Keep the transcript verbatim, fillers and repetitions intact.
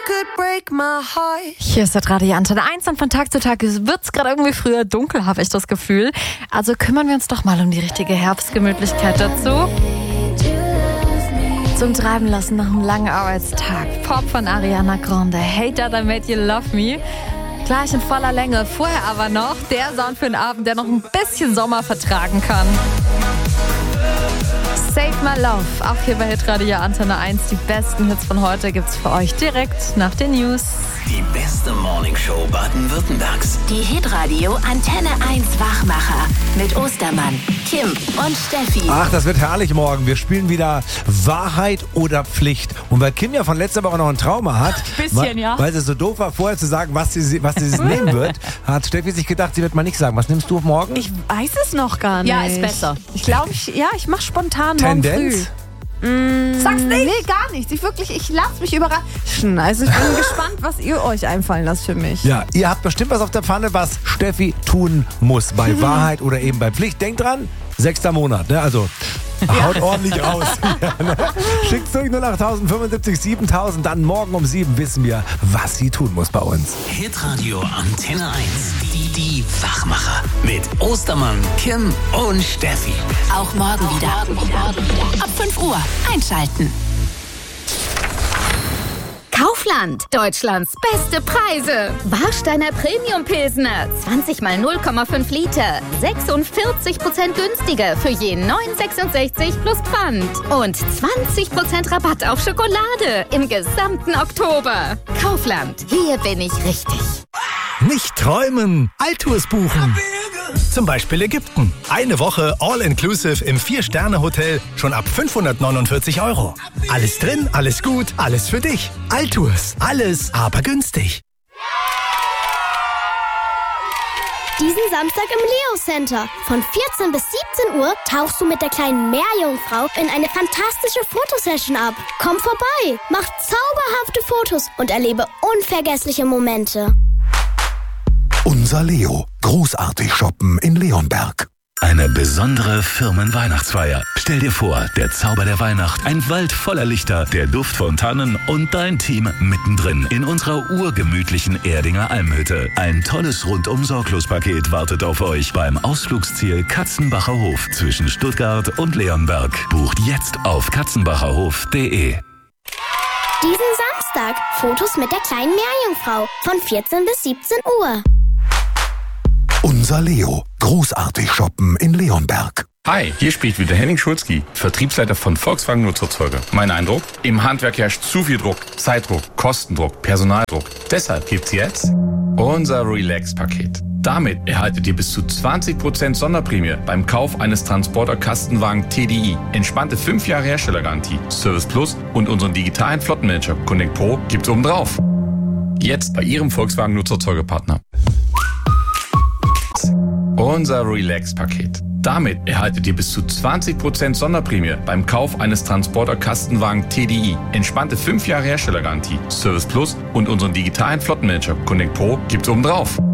Hier ist das Radio Antenne eins und von Tag zu Tag wird es gerade irgendwie früher dunkel, habe ich das Gefühl. Also kümmern wir uns doch mal um die richtige Herbstgemütlichkeit dazu. Zum Treiben lassen nach einem langen Arbeitstag. Pop von Ariana Grande. Hey Dada, Made You Love Me. Gleich in voller Länge. Vorher aber noch der Sound für den Abend, der noch ein bisschen Sommer vertragen kann. Save My Love, auch hier bei Hitradio Antenne eins. Die besten Hits von heute gibt's für euch direkt nach den News. Die beste Morningshow Baden-Württembergs. Die Hitradio Antenne eins Wachmacher mit Ostermann, Kim und Steffi. Ach, das wird herrlich morgen. Wir spielen wieder Wahrheit oder Pflicht. Und weil Kim ja von letzter Woche noch ein Trauma hat, Bisschen, weil, ja. weil sie so doof war, vorher zu sagen, was sie, was sie nehmen wird, hat Steffi sich gedacht, sie wird mal nicht sagen. Was nimmst du morgen? Ich weiß es noch gar nicht. Ja, ist besser. Ich glaube, ich, ja, ich mache spontan morgen Tendenz? früh. Mm, Sag's nicht. Nee, gar nichts. Ich wirklich, ich lasse mich überraschen. Also ich bin gespannt, was ihr euch einfallen lasst für mich. Ja, ihr habt bestimmt was auf der Pfanne, was Steffi tun muss. Bei Wahrheit oder eben bei Pflicht. Denkt dran, sechster Monat, ne? Also haut ordentlich aus. Ja, ne? Schickt's durch null acht fünfundsiebzig siebentausend. Dann morgen um sieben wissen wir, was sie tun muss bei uns. Hitradio Antenne eins. Die, die Wachmacher. Mit Ostermann, Kim und Steffi. Auch morgen wieder. Ab fünf Uhr einschalten. Kaufland, Deutschlands beste Preise. Warsteiner Premium Pilsner, zwanzig mal null Komma fünf Liter, sechsundvierzig Prozent günstiger für je neun Euro sechsundsechzig plus Pfand. Und zwanzig Prozent Rabatt auf Schokolade im gesamten Oktober. Kaufland, hier bin ich richtig. Nicht träumen, Alltours buchen. Zum Beispiel Ägypten. Eine Woche All-Inclusive im vier-Sterne-Hotel schon ab fünfhundertneunundvierzig Euro. Alles drin, alles gut, alles für dich. Alltours, alles aber günstig. Diesen Samstag im Leo Center. Von vierzehn bis siebzehn Uhr tauchst du mit der kleinen Meerjungfrau in eine fantastische Fotosession ab. Komm vorbei, mach zauberhafte Fotos und erlebe unvergessliche Momente. Unser Leo. Großartig shoppen in Leonberg. Eine besondere Firmenweihnachtsfeier. Stell dir vor, der Zauber der Weihnacht, ein Wald voller Lichter, der Duft von Tannen und dein Team mittendrin in unserer urgemütlichen Erdinger Almhütte. Ein tolles Rundum-Sorglos-Paket wartet auf euch beim Ausflugsziel Katzenbacher Hof zwischen Stuttgart und Leonberg. Bucht jetzt auf katzenbacherhof punkt de. Diesen Samstag Fotos mit der kleinen Meerjungfrau. Von vierzehn bis siebzehn Uhr. Unser Leo. Großartig shoppen in Leonberg. Hi, hier spricht wieder Henning Schulzki, Vertriebsleiter von Volkswagen Nutzerzeuger. Mein Eindruck? Im Handwerk herrscht zu viel Druck. Zeitdruck, Kostendruck, Personaldruck. Deshalb gibt's jetzt unser Relax-Paket. Damit erhaltet ihr bis zu zwanzig Prozent Sonderprämie beim Kauf eines Transporter-Kastenwagen T D I. Entspannte fünf Jahre Herstellergarantie, Service Plus und unseren digitalen Flottenmanager Connect Pro gibt's obendrauf. Jetzt bei Ihrem Volkswagen Nutzerzeugerpartner. Unser Relax-Paket. Damit erhaltet ihr bis zu zwanzig Prozent Sonderprämie beim Kauf eines Transporter-Kastenwagen T D I. Entspannte fünf Jahre Herstellergarantie, Service Plus und unseren digitalen Flottenmanager Connect Pro gibt's obendrauf.